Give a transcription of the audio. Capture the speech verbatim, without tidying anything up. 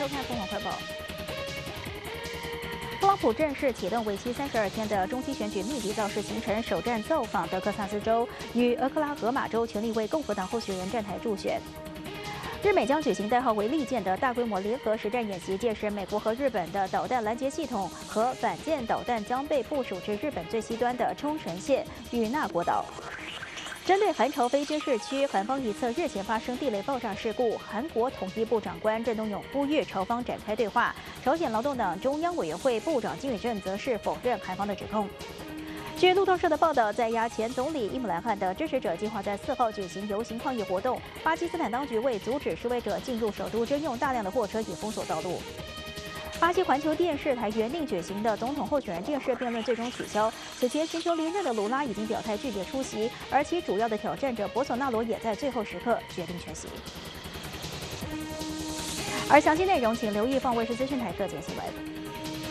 收看《凤凰快报》。特朗普正式启动为期三十二天的中期选举密集造势行程，首站造访德克萨斯州，与俄克拉荷马州全力为共和党候选人站台助选。日美将举行代号为“利剑”的大规模联合实战演习，届时美国和日本的导弹拦截系统和反舰导弹将被部署至日本最西端的冲绳县与那国岛。针对韩朝非军事区，韩方一侧日前发生地雷爆炸事故，韩国统一部长官郑东勇呼吁朝方展开对话。朝鲜劳动党中央委员会部长金宇镇则是否认韩方的指控。据路透社的报道，在押前总理伊姆兰汗的支持者计划在四号举行游行抗议活动。巴基斯坦当局为阻止示威者进入首都，征用大量的货车以封锁道路。巴西环球电视台原定举行的总统候选人电视辩论最终取消。此前寻求连任的卢拉已经表态拒绝出席，而其主要的挑战者博索纳罗也在最后时刻决定缺席。而详细内容请留意放卫视资讯台各界新闻。